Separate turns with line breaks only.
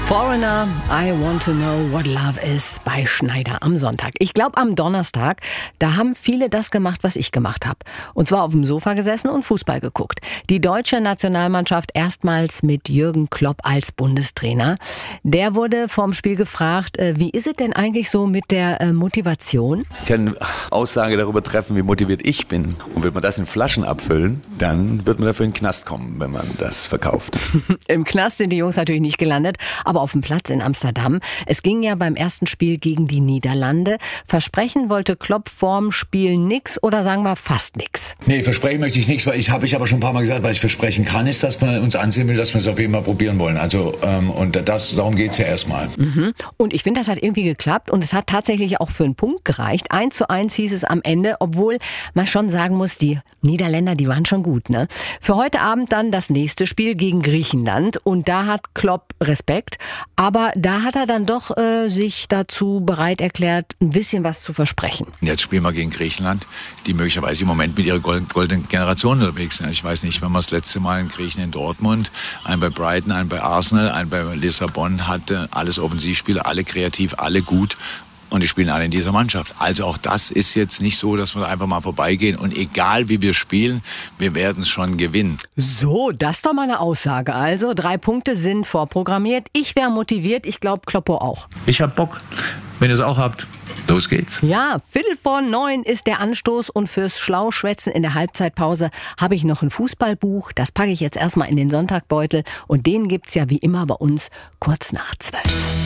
Foreigner, I want to know what love is bei Schneider am Sonntag. Ich glaube am Donnerstag, da haben viele das gemacht, was ich gemacht habe. Und zwar auf dem Sofa gesessen und Fußball geguckt. Die deutsche Nationalmannschaft erstmals mit Jürgen Klopp als Bundestrainer. Der wurde vorm Spiel gefragt, wie ist es denn eigentlich so mit der Motivation?
Ich kann eine Aussage darüber treffen, wie motiviert ich bin. Und wird man das in Flaschen abfüllen, dann wird man dafür in den Knast kommen, wenn man das verkauft.
Im Knast sind die Jungs natürlich nicht gelandet, aber auf dem Platz in Amsterdam. Es ging ja beim ersten Spiel gegen die Niederlande. Versprechen wollte Klopp vorm Spiel nix oder sagen wir fast nix?
Nee, versprechen möchte ich nichts, weil ich aber schon ein paar Mal gesagt, was ich versprechen kann, ist, dass man uns ansehen will, dass wir es auf jeden Fall probieren wollen. Also darum geht's ja erstmal.
Und ich finde, das hat irgendwie geklappt und es hat tatsächlich auch für einen Punkt gereicht. 1:1 hieß es am Ende, obwohl man schon sagen muss, die Niederländer, die waren schon gut, ne? Für heute Abend dann das nächste Spiel gegen Griechenland und da hat Klopp Respekt, aber da hat er dann doch sich dazu bereit erklärt, ein bisschen was zu versprechen.
Jetzt spielen wir gegen Griechenland, die möglicherweise im Moment mit ihrer goldenen Generation unterwegs sind. Ich weiß nicht, wenn man das letzte Mal einen Griechen in Dortmund, einen bei Brighton, einen bei Arsenal, einen bei Lissabon hatte, alles Offensivspieler, alle kreativ, alle gut. Und die spielen alle in dieser Mannschaft. Also auch das ist jetzt nicht so, dass wir einfach mal vorbeigehen. Und egal wie wir spielen, wir werden es schon gewinnen.
So, das ist doch mal eine Aussage. Also 3 Punkte sind vorprogrammiert. Ich wäre motiviert. Ich glaube, Kloppo auch.
Ich hab Bock. Wenn ihr es auch habt, los geht's.
Ja, 8:45 ist der Anstoß und fürs Schlauschwätzen in der Halbzeitpause habe ich noch ein Fußballbuch. Das packe ich jetzt erstmal in den Sonntagbeutel und den gibt's ja wie immer bei uns kurz nach 12.